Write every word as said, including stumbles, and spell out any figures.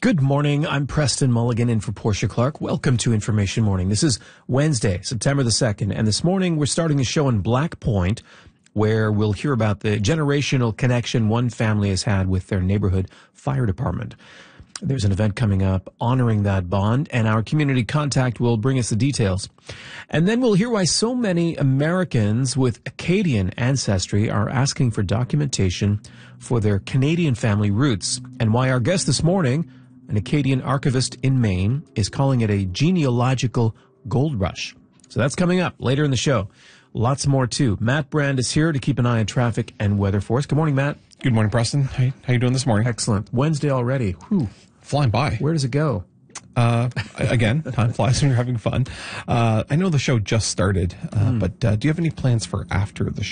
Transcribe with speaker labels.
Speaker 1: Good morning. I'm Preston Mulligan in for Portia Clark. Welcome to Information Morning. This is Wednesday, September the second, and this morning we're starting a show in Black Point where we'll hear about the generational connection one family has had with their neighborhood fire department. There's an event coming up honoring that bond, and our community contact will bring us the details. And then we'll hear why so many Americans with Acadian ancestry are asking for documentation for their Canadian family roots, and why our guest this morning, an Acadian archivist in Maine, is calling it a genealogical gold rush. So that's coming up later in the show. Lots more, too. Matt Brand is here to keep an eye on traffic and weather for us. Good morning, Matt.
Speaker 2: Good morning, Preston. How, how you doing this morning?
Speaker 1: Excellent. Wednesday already. Whew.
Speaker 2: Flying by.
Speaker 1: Where does it go?
Speaker 2: Uh, again, time flies when you're having fun. Uh, I know the show just started, uh, mm. but uh, do you have any plans for after the show?